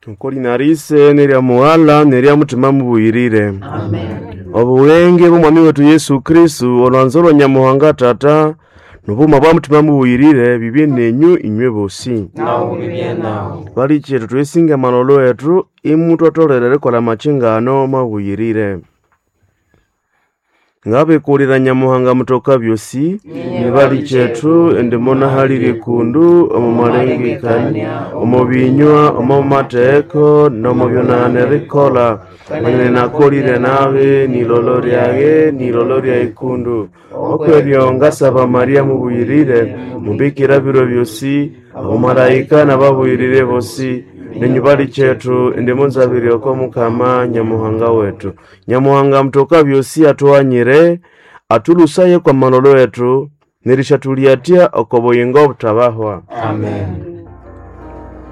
Nkoli narise neria muhala neria mutima mubuyirire. Amen. Obulenge bw'Omwami wetu Yesu Kristu olwanzoro Nyamuhanga Tata nobuma bwa mutima mubuyirire bibye nenyu inywe bosi. Nawo bibye nawo. Bali chetu twesinga malolo yetu imutotolere kola machingano mabuyirire. Ngabe kulira Nyamuhanga mutoka byosi nibali chetu endemona haliri kundu omumalengekanya omubinywa omumateko nomubyonane rikola mwenye nakolire nawe nilolo lya ikundu okweryo ngasaba Maria mubuyirire mubikira biro byosi omumalayika nababuyirire bosi nenyubali chetu endemonzabiri oko Mukama Nyamuhanga wetu. Nyamuhanga mutoka byosi atuanyire atulusaye kwa malolo yetu nirishatuliatia okoboyingo butabahwa. Amen.